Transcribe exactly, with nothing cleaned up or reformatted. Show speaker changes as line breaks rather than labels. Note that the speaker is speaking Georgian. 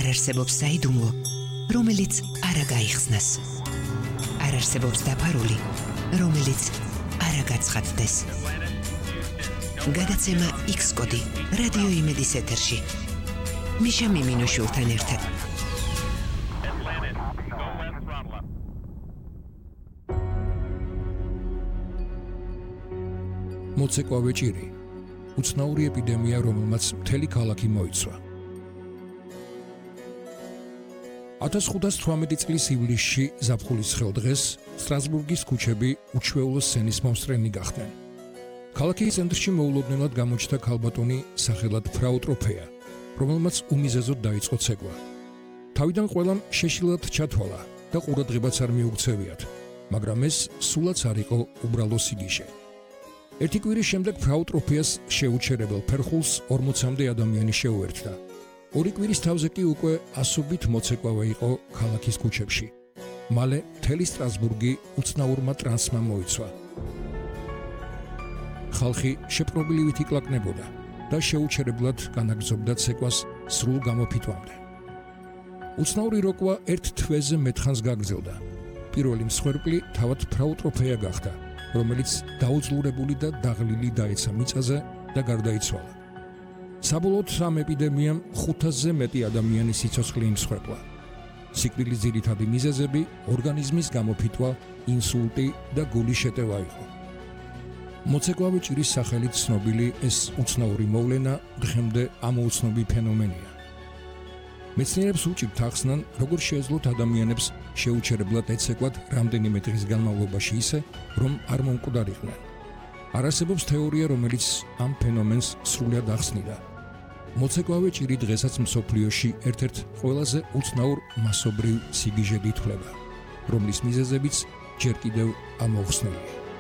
არ არსებობს საიდუმლო, რომელიც არ გაიხსნას. არ არსებობს დაფარული, რომელიც არ გაცხადდეს. გადაცემა X კოდი რადიო იმედის ეთერში. მიშა მიმინოშულთან ერთად.
მოცეკვავე ჭირი. უცნაური ეპიდემია, რომელმაც მთელი ქალაქი მოიცვა. ათას ხუთას თვრამეტი წლის ივლისში ზაფხულის ხელდღეს სტრასბურგის ქუჩები უჩვეულო სცენის მომსწრენი გახდნენ. ქალაქის ცენტრში მოულოდნელად გამოჩნდა ქალბატონი სახელად ფრაუ ტროფეა, რომელმაც უმიზეზოდ დაიწყო ცეკვა. თავიდან ყველამ შეშილად ჩათვალა და ყურადღებაც არ მიუქცევიათ, მაგრამ ეს სულაც არ იყო უბრალო სიგიჟე. ერთი კვირის შემდეგ ფრაუ ტროფეას შეუჩერებელ ფერხულს ორმოცამდე ადამიანი შეუერთდა. ორი კვირის თავზე კი უკვე ასობით მოცეკვავე იყო ქალაქის ქუჩებში. მალე მთელი სტრასბურგი უცნაურმა ტრანსმა მოიცვა. ხალხი შეპყრობილივით იკლაკნებოდა და შეუჩერებლად განაგრძობდა ცეკვას სრულ გამოფიტვამდე. უცნაური როკვა ერთ თვეზე მეთხანს გაგრძელდა. პირველი მსხვერპლი თავად ფრაუ ტროფეა გახდა, რომელიც დაუძლურებული და დაღლილი დაეცა მიწაზე და გარდაიცვალა. საბოლოოდ ამ ეპიდემიამ ხუთასზე მეტი ადამიანის სიცოცხლე იმსხვერპლა. სიკვდილის ძირითადი მიზეზები ორგანიზმის გამოფიტვა, ინსულტი და გულის შეტევა იყო. მოცეკვავე ჭირის სახელით ცნობილი ეს უცნაური მოვლენა დღემდე ამოუცნობი ფენომენია. მეცნიერებს უჭირთ ახსნან, როგორ შეეძლოთ ადამიანებს შეუჩერებლად ეცეკვათ რამდენიმე დღის განმავლობაში ისე, რომ არ მომკვდარიყვნენ. არ არსებობს თეორია, რომელიც ამ ფენომენს სრულად ახსნიდა. მოცეკვავე ჭირი დღესაც მსოფლიოში ერთ-ერთ ყველაზე უცნაურ მასობრივ სიგიჟედ ითვლება, რომლის მიზეზებიც ჯერ კიდევ ამოუხსნელია.